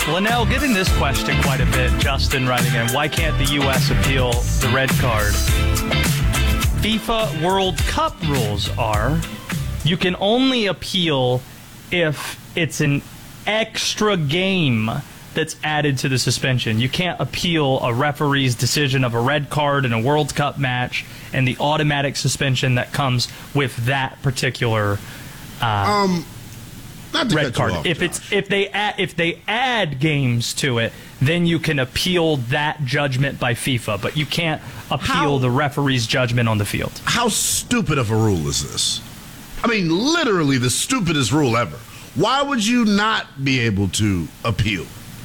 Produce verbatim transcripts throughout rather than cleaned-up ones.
Linnell, getting this question quite a bit. Justin writing in, why can't the U S appeal the red card? FIFA World Cup rules are you can only appeal if it's an extra game that's added to the suspension. You can't appeal a referee's decision of a red card in a World Cup match and the automatic suspension that comes with that particular uh, um, not to red cut you card. off, if Josh. it's if they add, if they add games to it, then you can appeal that judgment by FIFA, but you can't appeal How- the referee's judgment on the field. How stupid of a rule is this? I mean, literally the stupidest rule ever. Why would you not be able to appeal?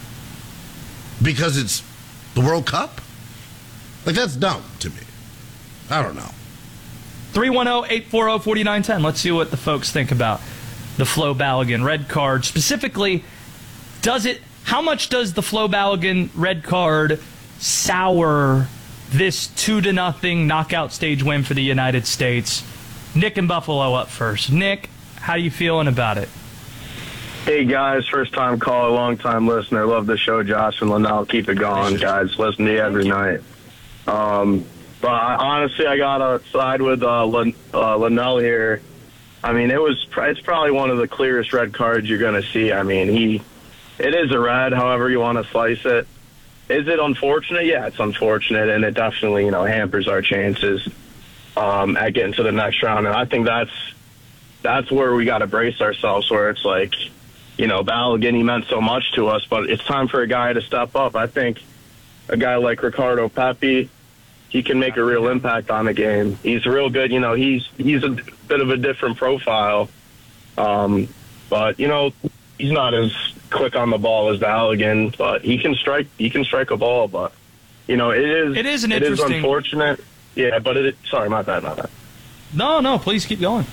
Because it's the World Cup? Like, that's dumb to me. I don't know. three one zero, eight four zero, four nine one zero. Let's see what the folks think about the Flo Balogun red card. Specifically, does it? How much does the Flo Balogun red card sour this two to nothing knockout stage win for the United States? Nick in Buffalo up first. Nick, how you feeling about it? Hey, guys. First-time caller, long-time listener. Love the show, Josh and Linnell. Keep it going, guys. Listen to you every night. Um, but I, honestly, I got to side with uh, Lin, uh, Linnell here. I mean, it was it's probably one of the clearest red cards you're going to see. I mean, he it is a red, however you want to slice it. Is it unfortunate? Yeah, it's unfortunate, and it definitely, you know, hampers our chances um, at getting to the next round. And I think that's that's where we got to brace ourselves, where it's like, you know, Balogun, he meant so much to us, but it's time for a guy to step up. I think a guy like Ricardo Pepi, he can make a real impact on the game. He's real good. You know, he's he's a bit of a different profile. Um, but, you know, he's not as quick on the ball as Balogun, but he can strike he can strike a ball. But, you know, it is It is an it is interesting- unfortunate. Yeah, but it sorry, my bad, my bad. No, no, please keep going.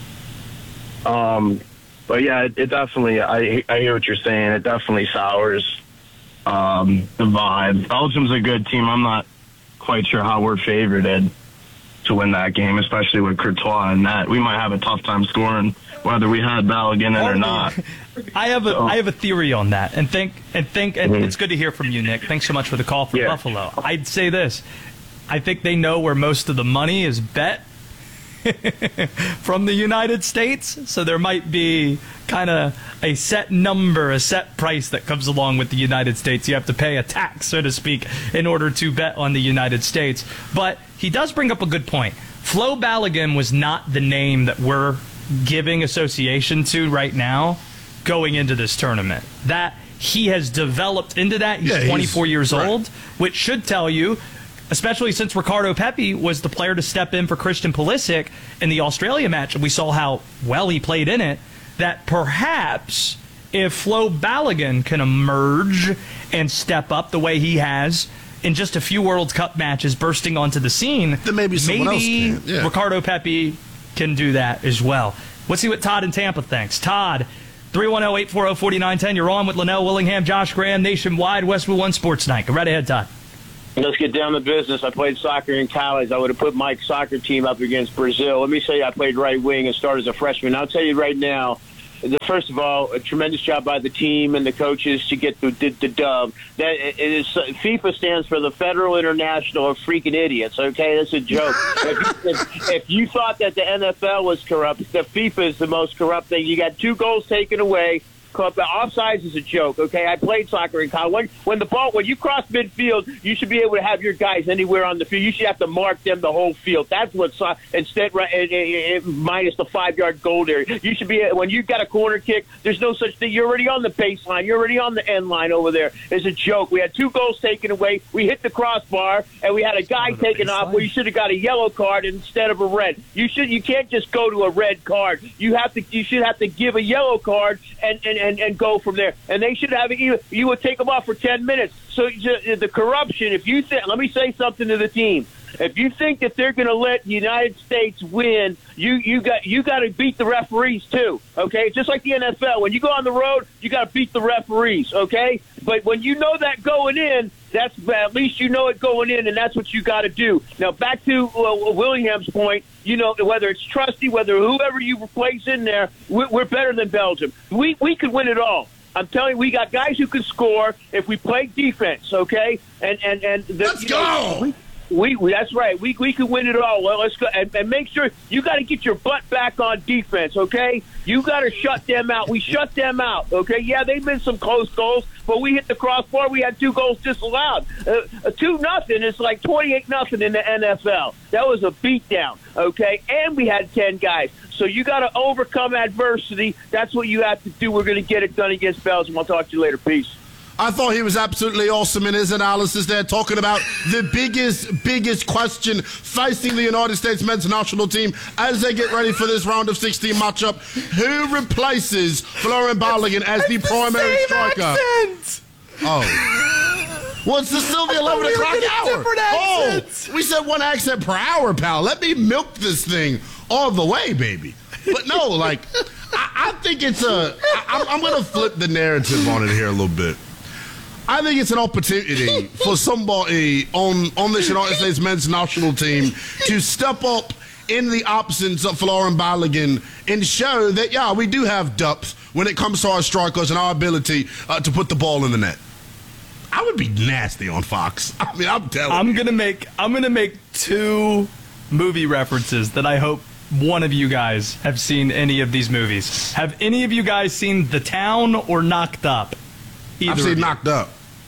Um, but yeah, it, it definitely. I I hear what you're saying. It definitely sours um, the vibe. Belgium's a good team. I'm not quite sure how we're favorited to win that game, especially with Courtois and that. We might have a tough time scoring whether we had Balogun in or not. I have a So- I have a theory on that, and think and think and Mhm. it's good to hear from you, Nick. Thanks so much for the call from Yeah. Buffalo. I'd say this: I think they know where most of the money is bet from the United States, so there might be kind of a set number, a set price that comes along with the United States. You have to pay a tax, so to speak, in order to bet on the United States. But he does bring up a good point. Flo Balogun was not the name that we're giving association to right now going into this tournament. That he has developed into that. He's Yeah, he's- twenty-four years right. old, which should tell you, especially since Ricardo Pepi was the player to step in for Christian Pulisic in the Australia match, and we saw how well he played in it, that perhaps if Flo Balogun can emerge and step up the way he has in just a few World Cup matches, bursting onto the scene, Then maybe someone else maybe can, yeah. Ricardo Pepi can do that as well. Let's see what Todd in Tampa thinks. Todd, three one zero, eight four zero, four nine one zero. You're on with Linnell Willingham, Josh Graham, Nationwide, Westwood One Sports Night. Go right ahead, Todd. Let's get down to business. I played soccer in college. I would have put my soccer team up against Brazil. Let me say I played right wing and started as a freshman. I'll tell you right now, the, first of all, a tremendous job by the team and the coaches to get the, the, the dub. That it is FIFA stands for the Federal International of Freaking Idiots. Okay, that's a joke. if, you, if, if you thought that the N F L was corrupt, the FIFA is the most corrupt thing. You got two goals taken away. Club offsides is a joke. Okay, I played soccer in college. When, when the ball, when you cross midfield, you should be able to have your guys anywhere on the field. You should have to mark them the whole field. That's what so, instead right, it, it, it, minus the five yard goal area. You should be when you got a corner kick. There's no such thing. You're already on the baseline. You're already on the end line over there. It's a joke. We had two goals taken away. We hit the crossbar and we had a guy taken off where you should have got a yellow card instead of a red. You should. You can't just go to a red card. You have to. You should have to give a yellow card and and. And, and go from there. And they should have it. You, you would take them off for ten minutes. So you, the corruption, if you think, let me say something to the team. If you think that they're going to let the United States win, you you got you got to beat the referees too. Okay, just like the N F L. When you go on the road, you got to beat the referees. Okay, but when you know that going in, that's at least you know it going in, and that's what you got to do. Now back to uh, Willingham's point. You know, whether it's Trusty, whether whoever you replace in there, we're, we're better than Belgium. We we could win it all. I'm telling you, we got guys who can score if we play defense, okay? And and and the, Let's you go. know, we, we, we that's right. We we can win it all. Well, let's go and, and make sure you got to get your butt back on defense, okay? You got to shut them out. We shut them out, okay? Yeah, they've been some close goals, but we hit the crossbar. We had two goals disallowed. Uh, uh, two nothing is like twenty-eight nothing in the N F L. That was a beatdown, okay? And we had ten guys. So you got to overcome adversity. That's what you have to do. We're going to get it done against Belgium. I'll talk to you later. Peace. I thought he was absolutely awesome in his analysis there, talking about the biggest, biggest question facing the United States men's national team as they get ready for this round of sixteen matchup. Who replaces Florian Balogun as the primary striker? Accent. Oh. Well, it's still the eleven we o'clock hour. Oh, we said one accent per hour, pal. Let me milk this thing all the way, baby. But no, like, I, I think it's a. I, I'm, I'm going to flip the narrative on it here a little bit. I think it's an opportunity for somebody on, on this United States men's national team to step up in the absence of Florian Balogun and show that, yeah, we do have depth when it comes to our strikers and our ability uh, to put the ball in the net. I would be nasty on Fox. I mean, I'm telling I'm you. gonna make I'm gonna make two movie references that I hope one of you guys have seen any of these movies. Have any of you guys seen The Town or Knocked Up? Either I've of seen you. Knocked Up.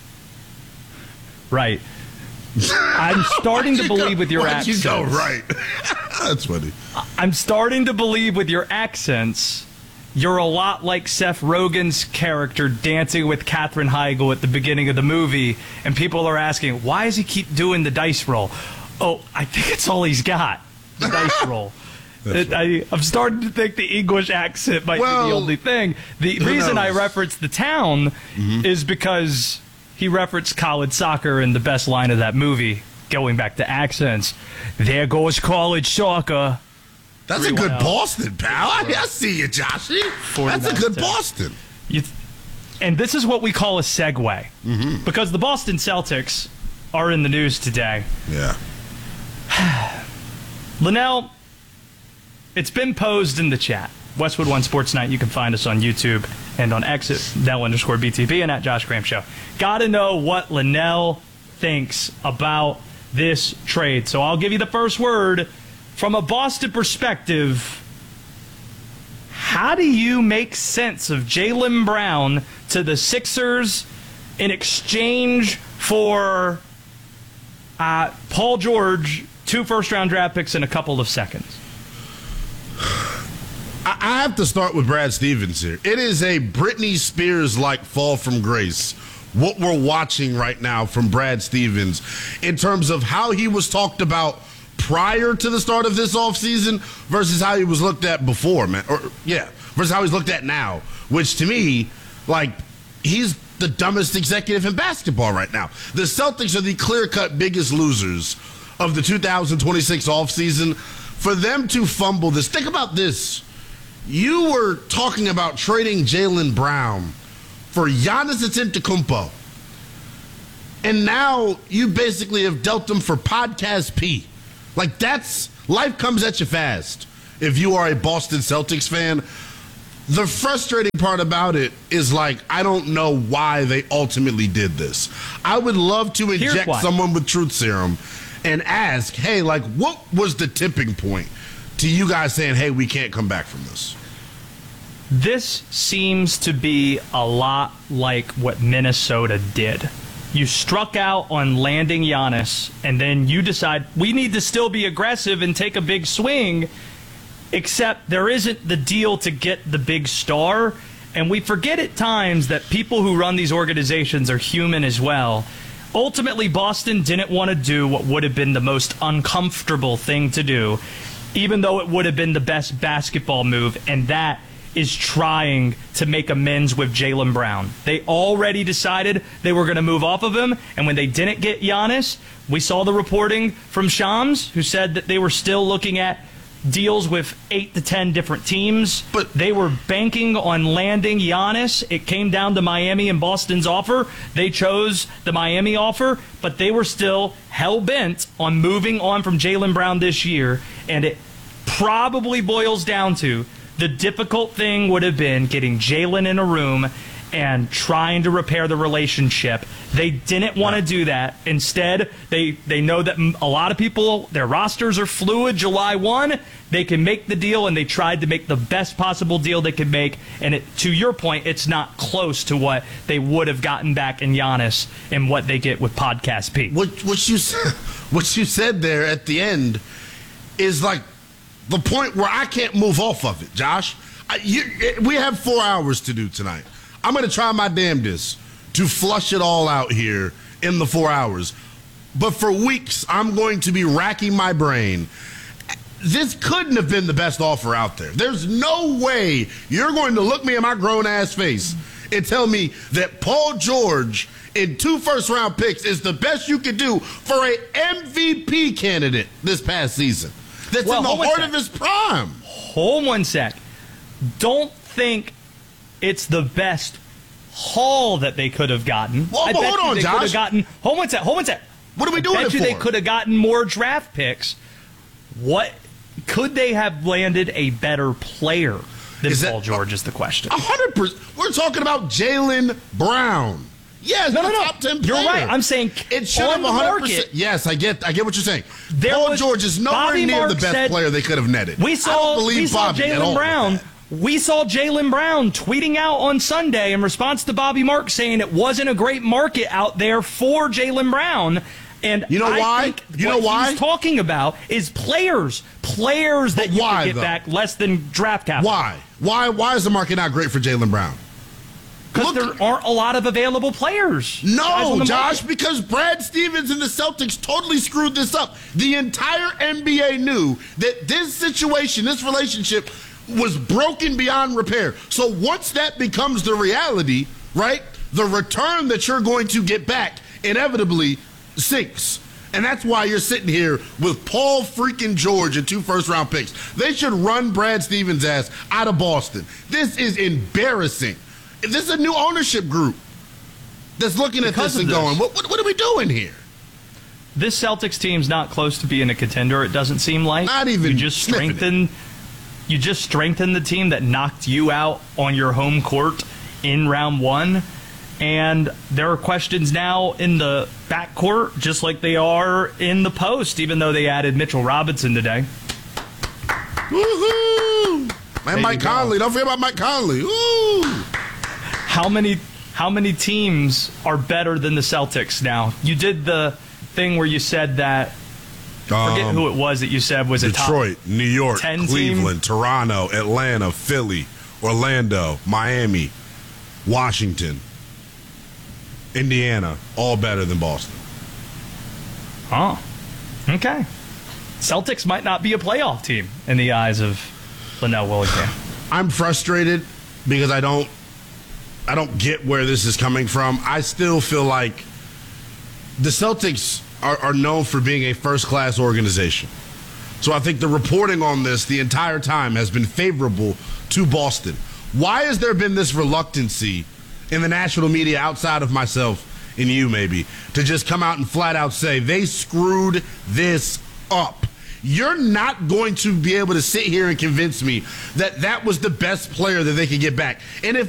Right. I'm starting to you believe go, with your why'd accents. you go right? That's funny. I'm starting to believe with your accents, you're a lot like Seth Rogen's character dancing with Katherine Heigl at the beginning of the movie, and people are asking, why does he keep doing the dice roll? Oh, I think it's all he's got, the dice roll. It, I, I'm starting to think the English accent might Well, be the only thing. The who reason I knows? referenced The Town Mm-hmm. is because he referenced college soccer in the best line of that movie, going back to accents. There goes college soccer. That's a three one good oh. Boston, pal. I, I see you, Joshy. That's a good ten. Boston. You th- and this is what we call a segue. Mm-hmm. Because the Boston Celtics are in the news today. Yeah. Linnell, it's been posed in the chat. Westwood One Sports Night. You can find us on YouTube and on X at Nell underscore B T B and at Josh Graham Show. Got to know what Linnell thinks about this trade. So I'll give you the first word. From a Boston perspective, how do you make sense of Jaylen Brown to the Sixers in exchange for uh, Paul George, two first-round draft picks, and a couple of seconds? I, I have to start with Brad Stevens here. It is a Britney Spears-like fall from grace, what we're watching right now from Brad Stevens in terms of how he was talked about prior to the start of this offseason versus how he was looked at before, man. Or, yeah, versus how he's looked at now, which to me, like, he's the dumbest executive in basketball right now. The Celtics are the clear-cut biggest losers of the two thousand twenty-six offseason. For them to fumble this, think about this. You were talking about trading Jaylen Brown for Giannis Antetokounmpo. And now you basically have dealt them for Podcast P. Like, that's, life comes at you fast if you are a Boston Celtics fan. The frustrating part about it is, like, I don't know why they ultimately did this. I would love to inject someone with truth serum and ask, hey, like, what was the tipping point to you guys saying, hey, we can't come back from this? This seems to be a lot like what Minnesota did. You struck out on landing Giannis, and then you decide we need to still be aggressive and take a big swing, except there isn't the deal to get the big star. And we forget at times that people who run these organizations are human as well. Ultimately, Boston didn't want to do what would have been the most uncomfortable thing to do, even though it would have been the best basketball move, and that is trying to make amends with Jaylen Brown. They already decided they were going to move off of him, and when they didn't get Giannis, we saw the reporting from Shams, who said that they were still looking at deals with eight to ten different teams. But they were banking on landing Giannis. It came down to Miami and Boston's offer. They chose the Miami offer, but they were still hell-bent on moving on from Jaylen Brown this year, and it probably boils down to the difficult thing would have been getting Jaylen in a room and trying to repair the relationship. They didn't want to do that. Instead, they, they know that a lot of people, their rosters are fluid July first. They can make the deal, and they tried to make the best possible deal they could make. And it, to your point, it's not close to what they would have gotten back in Giannis and what they get with Podcast Pete. What, what, you, what you said there at the end is like the point where I can't move off of it, Josh. I, you, we have four hours to do tonight. I'm going to try my damnedest to flush it all out here in the four hours. But for weeks, I'm going to be racking my brain. This couldn't have been the best offer out there. There's no way you're going to look me in my grown-ass face and tell me that Paul George in two first-round picks is the best you could do for a M V P candidate this past season. That's well, in the heart of his prime. Hold one sec. Don't think it's the best haul that they could have gotten. Well, I but bet hold you on, they Josh. could have gotten. Hold one sec. Hold one sec. What are we doing I bet it you for? they could have gotten more draft picks. What could they have landed a better player than Is that- Paul George? Is the question. A hundred percent. We're talking about Jaylen Brown. Yes, No, the no, no. top ten You're player. right. I'm saying it should on have the one hundred market. percent. Yes, I get. I get what you're saying. There Paul was- George is nowhere Bobby near Mark the best said- player they could have netted. We I saw don't believe we saw Bobby at all Jaylen with Brown. that. We saw Jaylen Brown tweeting out on Sunday in response to Bobby Mark saying it wasn't a great market out there for Jaylen Brown. And You know I why? think You know what why? he's talking about is players, players that But you why, can get though? back less than draft capital. Why? Why? Why is the market not great for Jaylen Brown? Because Look- there aren't a lot of available players. guys on No, the Josh, market. because Brad Stevens and the Celtics totally screwed this up. The entire N B A knew that this situation, this relationship, was broken beyond repair. So once that becomes the reality, right, the return that you're going to get back inevitably sinks. And that's why you're sitting here with Paul freaking George and two first-round picks. They should run Brad Stevens' ass out of Boston. This is embarrassing. This is a new ownership group that's looking at Because this of and this. going, what, what, what are we doing here? This Celtics team's not close to being a contender, it doesn't seem like. Not even You just sniffing it. strengthen you just strengthen the team that knocked you out on your home court in round one. And there are questions now in the backcourt, just like they are in the post, even though they added Mitchell Robinson today. Woohoo! There And Mike you go. Conley. Don't forget about Mike Conley. Ooh! How many how many teams are better than the Celtics now? You did the thing where you said that, forget Um, who it was that you said was a top Detroit, New York, ten Cleveland, team? Toronto, Atlanta, Philly, Orlando, Miami, Washington, Indiana, all better than Boston. Oh, okay. Celtics might not be a playoff team in the eyes of Linnell Willingham. I'm frustrated because I don't I don't get where this is coming from. I still feel like the Celtics are, are known for being a first-class organization. So I think the reporting on this the entire time has been favorable to Boston. Why has there been this reluctancy in the national media outside of myself and you maybe to just come out and flat out say they screwed this up? You're not going to be able to sit here and convince me that that was the best player that they could get back. And if